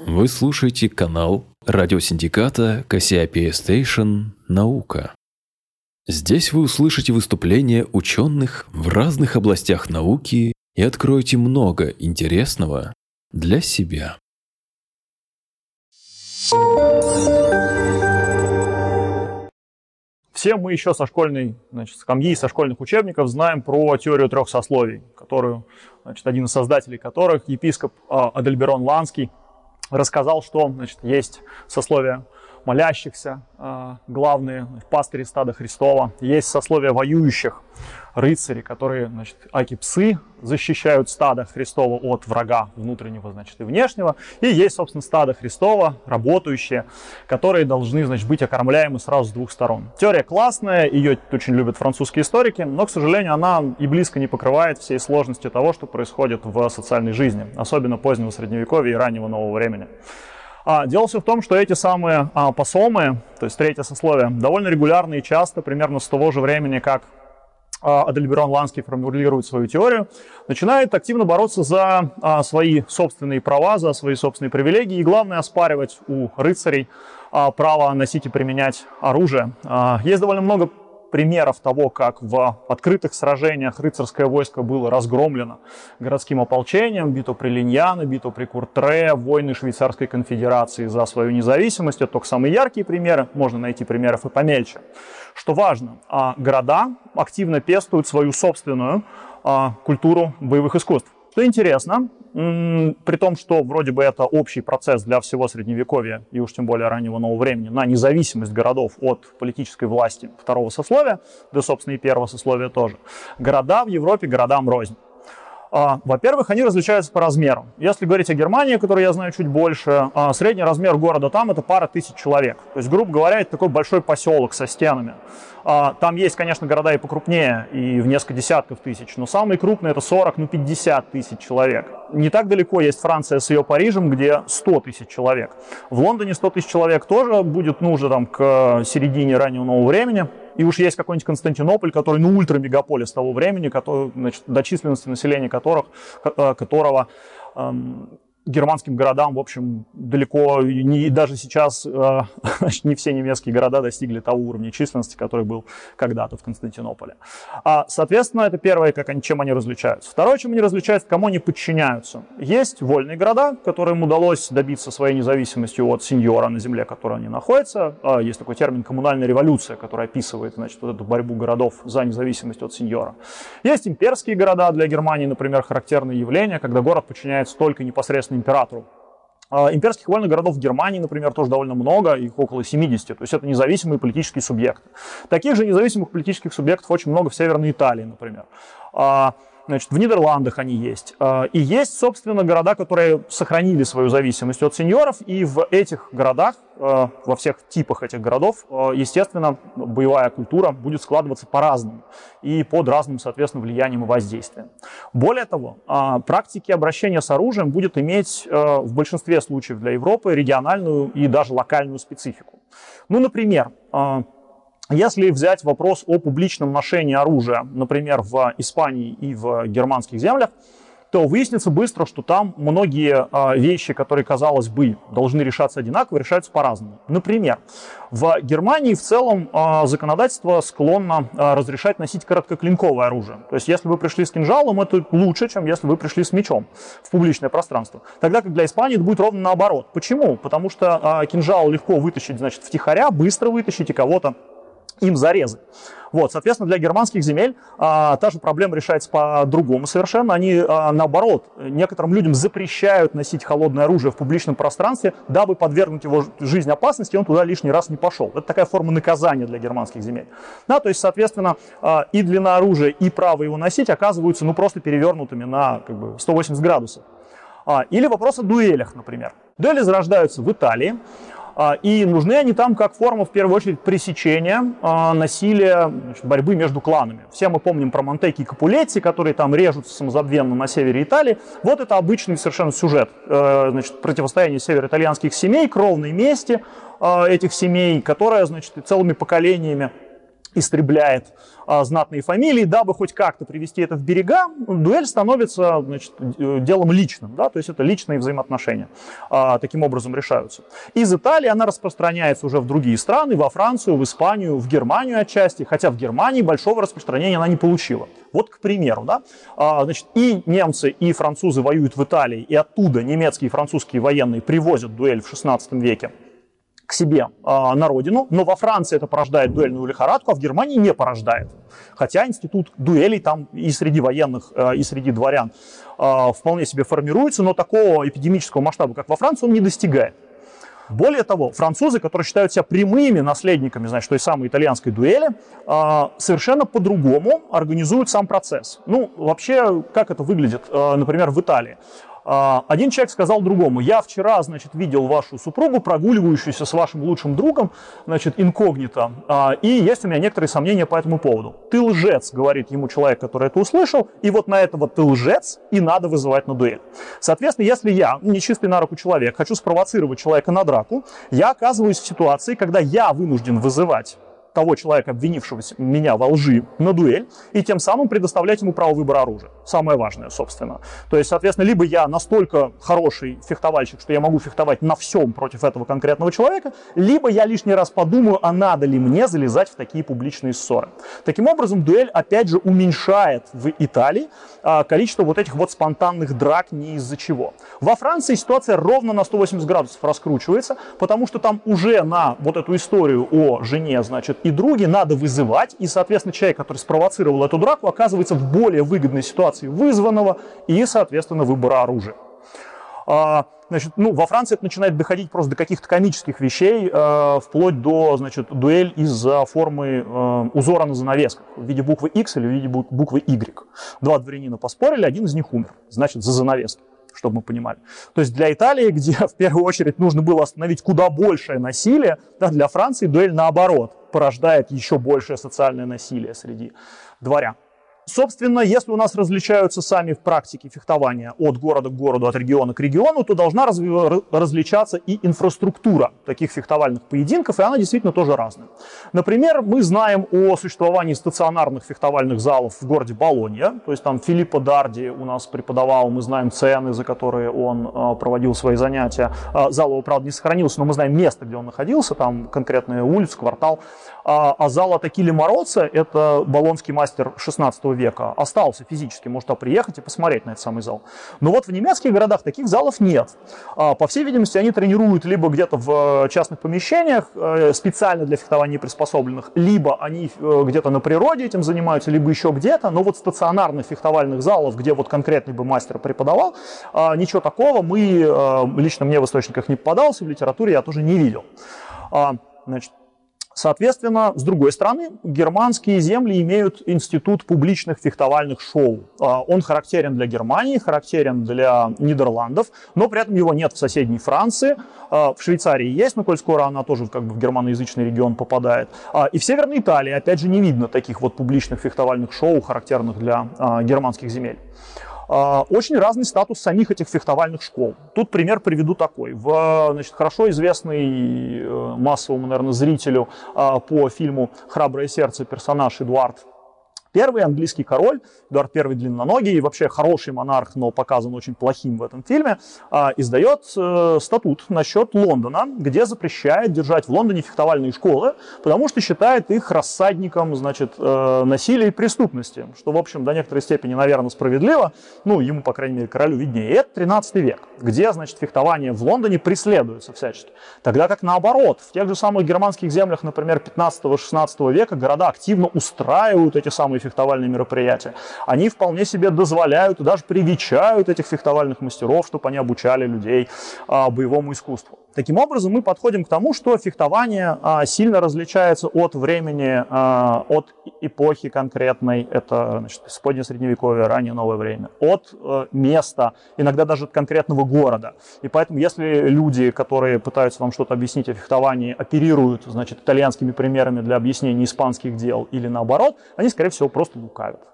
Вы слушаете канал радиосиндиката Cassiopeia Station «Наука». Здесь вы услышите выступления ученых в разных областях науки и откроете много интересного для себя. Все мы еще со школьной скамьи, со школьных учебников знаем про теорию трех сословий, которую один из создателей которых, епископ Адальберон Ланский, рассказал, что есть сословие молящихся, главные пастыри стада Христова, есть сословие воюющих, рыцари, которые, аки-псы, защищают стадо Христова от врага внутреннего, и внешнего, и есть, собственно, стадо Христова, работающие, которые должны, быть окормляемы сразу с двух сторон. Теория классная, ее очень любят французские историки, но, к сожалению, она и близко не покрывает всей сложности того, что происходит в социальной жизни, особенно позднего Средневековья и раннего Нового времени. Дело все в том, что эти самые посомы, то есть третье сословие, довольно регулярно и часто, примерно с того же времени, как Адальберон Ланский формулирует свою теорию, начинают активно бороться за свои собственные права, за свои собственные привилегии и, главное, оспаривать у рыцарей право носить и применять оружие. Есть довольно много примеров того, как в открытых сражениях рыцарское войско было разгромлено городским ополчением, битва при Линьяно, битва при Куртре, войны Швейцарской конфедерации за свою независимость. Это только самые яркие примеры, можно найти примеров и помельче. Что важно, города активно пестуют свою собственную культуру боевых искусств. Что интересно, при том, что вроде бы это общий процесс для всего Средневековья и уж тем более раннего Нового времени, на независимость городов от политической власти второго сословия, да, собственно, и первого сословия тоже, города в Европе городам рознь. Во-первых, они различаются по размеру. Если говорить о Германии, которую я знаю чуть больше, средний размер города там это пара тысяч человек. То есть, грубо говоря, это такой большой поселок со стенами. Там есть, конечно, города и покрупнее, и в несколько десятков тысяч, но самые крупные это 40-50 тысяч человек. Не так далеко есть Франция с ее Парижем, где 100 тысяч человек. В Лондоне 100 тысяч человек тоже будет нужно к середине раннего Нового времени. И уж есть какой-нибудь Константинополь, который ультрамегаполис того времени, до численности населения которого германским городам, в общем, далеко, даже сейчас не все немецкие города достигли того уровня численности, который был когда-то в Константинополе. Соответственно, это первое, чем они различаются. Второе, чем они различаются, кому они подчиняются. Есть вольные города, которым удалось добиться своей независимости от сеньора на земле, в которой они находятся. Есть такой термин «коммунальная революция», который описывает, вот эту борьбу городов за независимость от сеньора. Есть имперские города, для Германии, например, характерное явление, когда город подчиняется только непосредственно императору. Имперских вольных городов в Германии, например, тоже довольно много, их около 70, то есть это независимые политические субъекты. Таких же независимых политических субъектов очень много в Северной Италии, например. В Нидерландах они есть. И есть, собственно, города, которые сохранили свою зависимость от сеньоров, и в этих городах, во всех типах этих городов, естественно, боевая культура будет складываться по-разному и под разным, соответственно, влиянием и воздействием. Более того, практики обращения с оружием будет иметь в большинстве случаев для Европы региональную и даже локальную специфику. Например, если взять вопрос о публичном ношении оружия, например, в Испании и в германских землях, то выяснится быстро, что там многие вещи, которые, казалось бы, должны решаться одинаково, решаются по-разному. Например, в Германии в целом законодательство склонно разрешать носить короткоклинковое оружие. То есть, если вы пришли с кинжалом, это лучше, чем если вы пришли с мечом в публичное пространство. Тогда как для Испании это будет ровно наоборот. Почему? Потому что кинжал легко вытащить, втихаря, быстро вытащить и кого-то им зарезать. Соответственно, для германских земель та же проблема решается по-другому совершенно. Они, наоборот, некоторым людям запрещают носить холодное оружие в публичном пространстве, дабы подвергнуть его жизнь опасности, и он туда лишний раз не пошел. Это такая форма наказания для германских земель. То есть, соответственно, и длина оружия, и право его носить оказываются просто перевернутыми на 180 градусов. Или вопрос о дуэлях, например. Дуэли зарождаются в Италии. И нужны они там как форма, в первую очередь, пресечения насилия, борьбы между кланами. Все мы помним про Монтеки и Капулетти, которые там режутся самозабвенно на севере Италии. Вот это обычный совершенно сюжет. Противостояние североитальянских семей, кровной мести этих семей, которая, целыми поколениями истребляет знатные фамилии, дабы хоть как-то привести это в берега, дуэль становится, значит, делом личным, да, то есть это личные взаимоотношения таким образом решаются. Из Италии она распространяется уже в другие страны, во Францию, в Испанию, в Германию отчасти, хотя в Германии большого распространения она не получила. Вот, к примеру, да, значит, и немцы, и французы воюют в Италии, и оттуда немецкие и французские военные привозят дуэль в XVI веке к себе на родину, но во Франции это порождает дуэльную лихорадку, а в Германии не порождает. Хотя институт дуэлей там и среди военных, и среди дворян вполне себе формируется, но такого эпидемического масштаба, как во Франции, он не достигает. Более того, французы, которые считают себя прямыми наследниками, значит, той самой итальянской дуэли, совершенно по-другому организуют сам процесс. Ну, вообще, как это выглядит, например, в Италии? Один человек сказал другому: я вчера, значит, видел вашу супругу, прогуливающуюся с вашим лучшим другом, значит, инкогнито, и есть у меня некоторые сомнения по этому поводу. Ты лжец, говорит ему человек, который это услышал, и вот на этого ты лжец, и надо вызывать на дуэль. Соответственно, если я, нечистый на руку человек, хочу спровоцировать человека на драку, я оказываюсь в ситуации, когда я вынужден вызывать того человека, обвинившего меня во лжи, на дуэль, и тем самым предоставлять ему право выбора оружия. Самое важное, собственно. То есть, соответственно, либо я настолько хороший фехтовальщик, что я могу фехтовать на всем против этого конкретного человека, либо я лишний раз подумаю, а надо ли мне залезать в такие публичные ссоры. Таким образом, дуэль, опять же, уменьшает в Италии количество вот этих вот спонтанных драк ни из-за чего. Во Франции ситуация ровно на 180 градусов раскручивается, потому что там уже на вот эту историю о жене, значит, и друге надо вызывать, и, соответственно, человек, который спровоцировал эту драку, оказывается в более выгодной ситуации вызванного и, соответственно, выбора оружия. Значит, ну, во Франции это начинает доходить просто до каких-то комических вещей, вплоть до, значит, дуэль из-за формы узора на занавесках в виде буквы X или в виде буквы Y. Два дворянина поспорили, один из них умер, значит, за занавески, чтобы мы понимали. То есть для Италии, где в первую очередь нужно было остановить куда большее насилие, да, для Франции дуэль наоборот порождает еще большее социальное насилие среди дворян. Собственно, если у нас различаются сами в практике фехтования от города к городу, от региона к региону, то должна различаться и инфраструктура таких фехтовальных поединков, и она действительно тоже разная. Например, мы знаем о существовании стационарных фехтовальных залов в городе Болонья, то есть там Филиппо Дарди у нас преподавал, мы знаем цены, за которые он проводил свои занятия. Зал его, правда, не сохранился, но мы знаем место, где он находился, там конкретная улица, квартал. А зал Атакили Мороццо, это болонский мастер 16 века, остался физически, может туда приехать и посмотреть на этот самый зал. Но вот в немецких городах таких залов нет. По всей видимости, они тренируют либо где-то в частных помещениях, специально для фехтования приспособленных, либо они где-то на природе этим занимаются, либо еще где-то. Но вот стационарных фехтовальных залов, где вот конкретный бы мастер преподавал, ничего такого лично мне в источниках не попадался, в литературе я тоже не видел. Значит, соответственно, с другой стороны, германские земли имеют институт публичных фехтовальных шоу. Он характерен для Германии, характерен для Нидерландов, но при этом его нет в соседней Франции. В Швейцарии есть, но коль скоро она тоже как бы в германоязычный регион попадает. И в Северной Италии, опять же, не видно таких вот публичных фехтовальных шоу, характерных для германских земель. Очень разный статус самих этих фехтовальных школ. Тут пример приведу такой. Значит, хорошо известный массовому, наверное, зрителю по фильму «Храброе сердце» персонаж Эдуард I, английский король, Эдуард I длинноногий, вообще хороший монарх, но показан очень плохим в этом фильме, издает статут насчет Лондона, где запрещает держать в Лондоне фехтовальные школы, потому что считает их рассадником, значит, насилия и преступности, что, в общем, до некоторой степени, наверное, справедливо, ну, ему, по крайней мере, королю виднее. И это 13 век, где, значит, фехтование в Лондоне преследуется всячески. Тогда как наоборот, в тех же самых германских землях, например, 15-16 века, города активно устраивают эти самые фехтовальные мероприятия. Они вполне себе дозволяют и даже привечают этих фехтовальных мастеров, чтобы они обучали людей боевому искусству. Таким образом, мы подходим к тому, что фехтование сильно различается от времени, от эпохи конкретной, это, значит, позднее средневековье, раннее новое время, от места, иногда даже от конкретного города. И поэтому, если люди, которые пытаются вам что-то объяснить о фехтовании, оперируют, значит, итальянскими примерами для объяснения испанских дел или наоборот, они, скорее всего, просто лукавят.